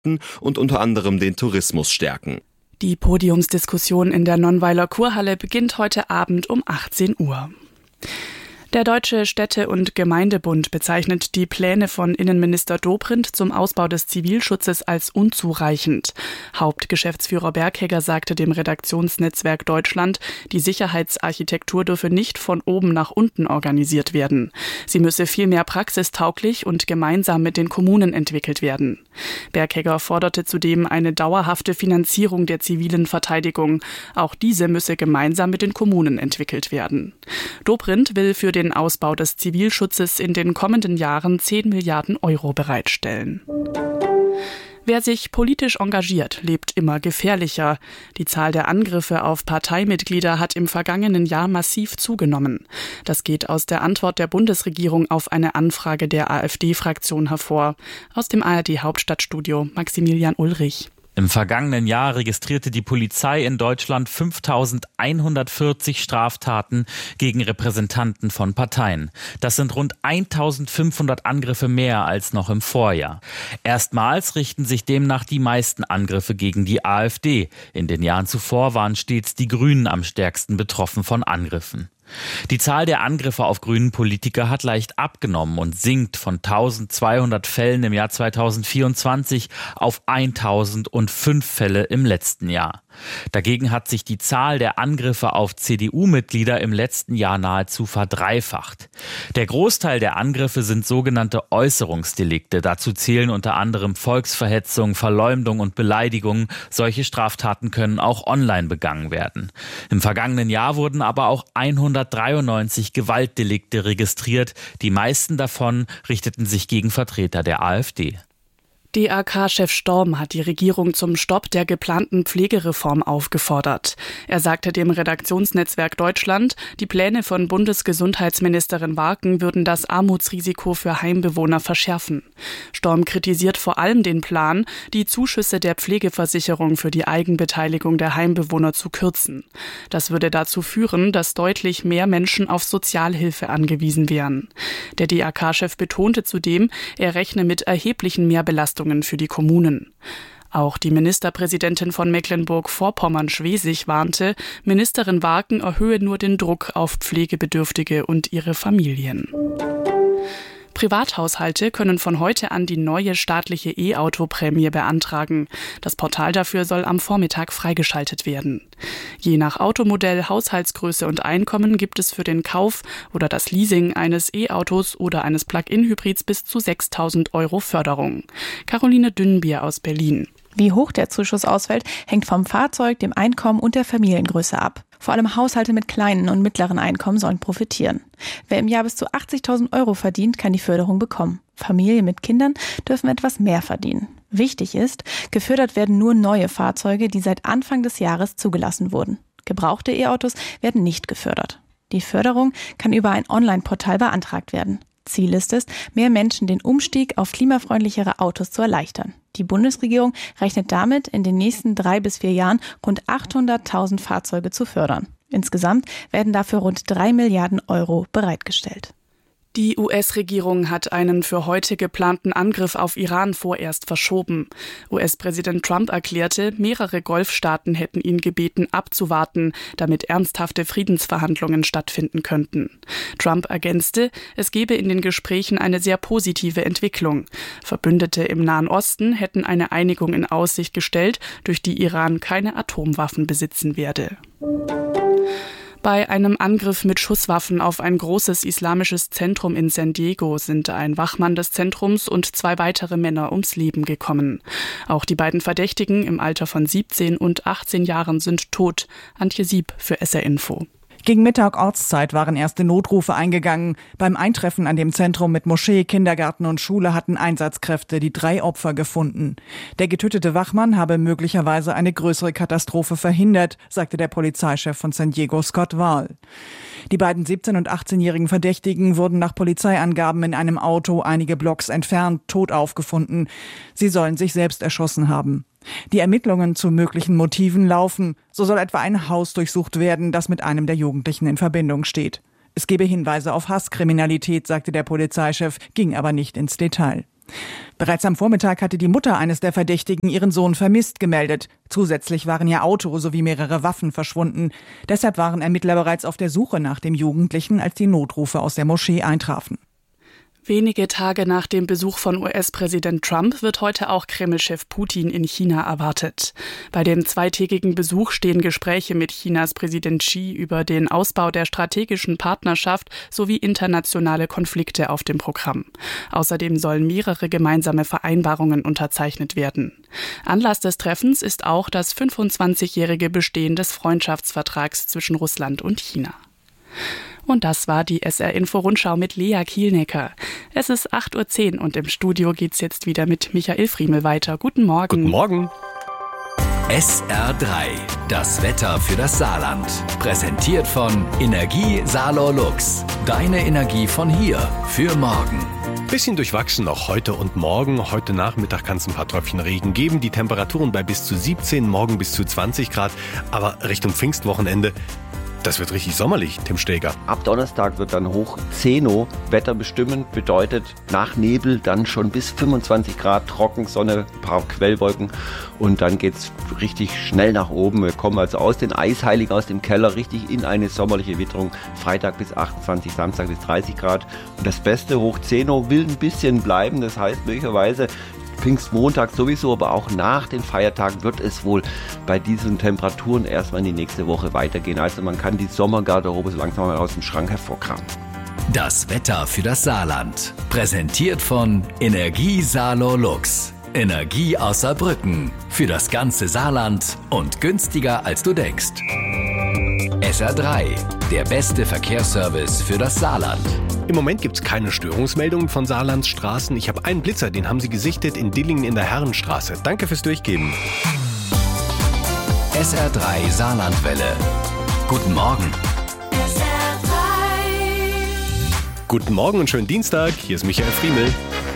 behalten und unter anderem den Tourismus stärken. Die Podiumsdiskussion in der Nonnweiler Kurhalle beginnt heute Abend um 18 Uhr. Der Deutsche Städte- und Gemeindebund bezeichnet die Pläne von Innenminister Dobrindt zum Ausbau des Zivilschutzes als unzureichend. Hauptgeschäftsführer Berghegger sagte dem Redaktionsnetzwerk Deutschland, die Sicherheitsarchitektur dürfe nicht von oben nach unten organisiert werden. Sie müsse vielmehr praxistauglich und gemeinsam mit den Kommunen entwickelt werden. Berghegger forderte zudem eine dauerhafte Finanzierung der zivilen Verteidigung. Auch diese müsse gemeinsam mit den Kommunen entwickelt werden. Dobrindt will für den Ausbau des Zivilschutzes in den kommenden Jahren 10 Milliarden Euro bereitstellen. Wer sich politisch engagiert, lebt immer gefährlicher. Die Zahl der Angriffe auf Parteimitglieder hat im vergangenen Jahr massiv zugenommen. Das geht aus der Antwort der Bundesregierung auf eine Anfrage der AfD-Fraktion hervor. Aus dem ARD-Hauptstadtstudio Maximilian Ulrich. Im vergangenen Jahr registrierte die Polizei in Deutschland 5.140 Straftaten gegen Repräsentanten von Parteien. Das sind rund 1.500 Angriffe mehr als noch im Vorjahr. Erstmals richten sich demnach die meisten Angriffe gegen die AfD. In den Jahren zuvor waren stets die Grünen am stärksten betroffen von Angriffen. Die Zahl der Angriffe auf grünen Politiker hat leicht abgenommen und sinkt von 1.200 Fällen im Jahr 2024 auf 1.005 Fälle im letzten Jahr. Dagegen hat sich die Zahl der Angriffe auf CDU-Mitglieder im letzten Jahr nahezu verdreifacht. Der Großteil der Angriffe sind sogenannte Äußerungsdelikte. Dazu zählen unter anderem Volksverhetzung, Verleumdung und Beleidigung. Solche Straftaten können auch online begangen werden. Im vergangenen Jahr wurden aber auch 193 Gewaltdelikte registriert. Die meisten davon richteten sich gegen Vertreter der AfD. DAK-Chef Storm hat die Regierung zum Stopp der geplanten Pflegereform aufgefordert. Er sagte dem Redaktionsnetzwerk Deutschland, die Pläne von Bundesgesundheitsministerin Warken würden das Armutsrisiko für Heimbewohner verschärfen. Storm kritisiert vor allem den Plan, die Zuschüsse der Pflegeversicherung für die Eigenbeteiligung der Heimbewohner zu kürzen. Das würde dazu führen, dass deutlich mehr Menschen auf Sozialhilfe angewiesen wären. Der DAK-Chef betonte zudem, er rechne mit erheblichen Mehrbelastungen für die Kommunen. Auch die Ministerpräsidentin von Mecklenburg-Vorpommern-Schwesig warnte, Ministerin Warken erhöhe nur den Druck auf Pflegebedürftige und ihre Familien. Privathaushalte können von heute an die neue staatliche E-Auto-Prämie beantragen. Das Portal dafür soll am Vormittag freigeschaltet werden. Je nach Automodell, Haushaltsgröße und Einkommen gibt es für den Kauf oder das Leasing eines E-Autos oder eines Plug-in-Hybrids bis zu 6.000 Euro Förderung. Caroline Dünnbier aus Berlin. Wie hoch der Zuschuss ausfällt, hängt vom Fahrzeug, dem Einkommen und der Familiengröße ab. Vor allem Haushalte mit kleinen und mittleren Einkommen sollen profitieren. Wer im Jahr bis zu 80.000 Euro verdient, kann die Förderung bekommen. Familien mit Kindern dürfen etwas mehr verdienen. Wichtig ist, gefördert werden nur neue Fahrzeuge, die seit Anfang des Jahres zugelassen wurden. Gebrauchte E-Autos werden nicht gefördert. Die Förderung kann über ein Online-Portal beantragt werden. Ziel ist es, mehr Menschen den Umstieg auf klimafreundlichere Autos zu erleichtern. Die Bundesregierung rechnet damit, in den nächsten 3 bis 4 Jahren rund 800.000 Fahrzeuge zu fördern. Insgesamt werden dafür rund 3 Milliarden Euro bereitgestellt. Die US-Regierung hat einen für heute geplanten Angriff auf Iran vorerst verschoben. US-Präsident Trump erklärte, mehrere Golfstaaten hätten ihn gebeten, abzuwarten, damit ernsthafte Friedensverhandlungen stattfinden könnten. Trump ergänzte, es gebe in den Gesprächen eine sehr positive Entwicklung. Verbündete im Nahen Osten hätten eine Einigung in Aussicht gestellt, durch die Iran keine Atomwaffen besitzen werde. Bei einem Angriff mit Schusswaffen auf ein großes islamisches Zentrum in San Diego sind ein Wachmann des Zentrums und 2 weitere Männer ums Leben gekommen. Auch die beiden Verdächtigen im Alter von 17 und 18 Jahren sind tot. Antje Sieb für SR Info. Gegen Mittag Ortszeit waren erste Notrufe eingegangen. Beim Eintreffen an dem Zentrum mit Moschee, Kindergarten und Schule hatten Einsatzkräfte die 3 Opfer gefunden. Der getötete Wachmann habe möglicherweise eine größere Katastrophe verhindert, sagte der Polizeichef von San Diego, Scott Wahl. Die beiden 17- und 18-jährigen Verdächtigen wurden nach Polizeiangaben in einem Auto einige Blocks entfernt tot aufgefunden. Sie sollen sich selbst erschossen haben. Die Ermittlungen zu möglichen Motiven laufen. So soll etwa ein Haus durchsucht werden, das mit einem der Jugendlichen in Verbindung steht. Es gebe Hinweise auf Hasskriminalität, sagte der Polizeichef, ging aber nicht ins Detail. Bereits am Vormittag hatte die Mutter eines der Verdächtigen ihren Sohn vermisst gemeldet. Zusätzlich waren ihr Auto sowie mehrere Waffen verschwunden. Deshalb waren Ermittler bereits auf der Suche nach dem Jugendlichen, als die Notrufe aus der Moschee eintrafen. Wenige Tage nach dem Besuch von US-Präsident Trump wird heute auch Kreml-Chef Putin in China erwartet. Bei dem zweitägigen Besuch stehen Gespräche mit Chinas Präsident Xi über den Ausbau der strategischen Partnerschaft sowie internationale Konflikte auf dem Programm. Außerdem sollen mehrere gemeinsame Vereinbarungen unterzeichnet werden. Anlass des Treffens ist auch das 25-jährige Bestehen des Freundschaftsvertrags zwischen Russland und China. Und das war die SR-Info-Rundschau mit Lea Kielnecker. Es ist 8:10 Uhr und im Studio geht's jetzt wieder mit Michael Friemel weiter. Guten Morgen. Guten Morgen. SR3, das Wetter für das Saarland. Präsentiert von Energie Saarlor Lux. Deine Energie von hier für morgen. Bisschen durchwachsen auch heute und morgen. Heute Nachmittag kann es ein paar Tröpfchen Regen geben. Die Temperaturen bei bis zu 17, morgen bis zu 20 Grad. Aber Richtung Pfingstwochenende, das wird richtig sommerlich, Tim Steger. Ab Donnerstag wird dann hoch 10 wetterbestimmend, bedeutet nach Nebel dann schon bis 25 Grad, trocken, Sonne, ein paar Quellwolken und dann geht's richtig schnell nach oben. Wir kommen also aus den Eisheiligen, aus dem Keller, richtig in eine sommerliche Witterung. Freitag bis 28, Samstag bis 30 Grad. Und das Beste, hoch 10 will ein bisschen bleiben, das heißt möglicherweise Pfingstmontag sowieso, aber auch nach den Feiertagen wird es wohl bei diesen Temperaturen erstmal in die nächste Woche weitergehen. Also man kann die Sommergarderobe so langsam mal aus dem Schrank hervorkramen. Das Wetter für das Saarland. Präsentiert von Energie Saarlor Lux. Energie aus Saarbrücken. Für das ganze Saarland und günstiger als du denkst. SR3, der beste Verkehrsservice für das Saarland. Im Moment gibt es keine Störungsmeldungen von Saarlands Straßen. Ich habe einen Blitzer, den haben sie gesichtet in Dillingen in der Herrenstraße. Danke fürs Durchgeben. SR3 Saarlandwelle. Guten Morgen. Guten Morgen und schönen Dienstag. Hier ist Michael Friemel.